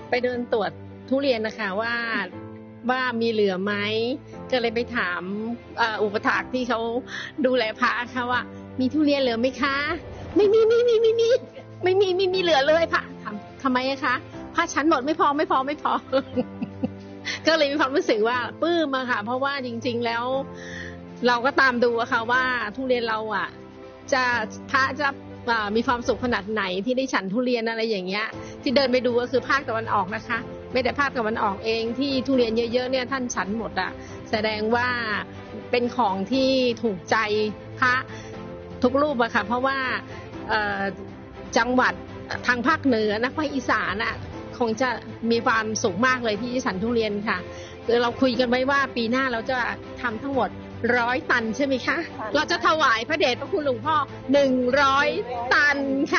ไปเดินตรวจทุเรียนนะคะว่ามีเหลือไหมก็เลยไปถามอุปถากที่เขาดูแลพระค่ะว่ามีทุเรียนเหลือไหมคะไม่มีเหลือเลยพระทำไมคะพระชั้นหมดไม่พอ ก็เลยมีความรู้สึกว่าปลื้มอะค่ะเพราะว่าจริงๆแล้วเราก็ตามดูอะค่ะว่าทุเรียนเราอะพระจะมีความสุขขนาดไหนที่ได้ฉันทุเรียนอะไรอย่างเงี้ยที่เดินไปดูก็คือภาคตะวันออกนะคะไม่แต่ภาคตะวันออกเองที่ทุเรียนเยอะๆเนี่ยท่านฉันหมดอะแสดงว่าเป็นของที่ถูกใจพระทุกรูปอะค่ะเพราะว่าจังหวัดทางภาคเหนือนะภาคอีสานอะคงจะมีความสุขมากเลยที่ฉันทุเรียนค่ะคือเราคุยกันไว้ว่าปีหน้าเราจะทำทั้งหมด100 ตันใช่ไหมคะเราจะถวายพระเดชพระคุณหลวงพ่อ100 ตันค่ะ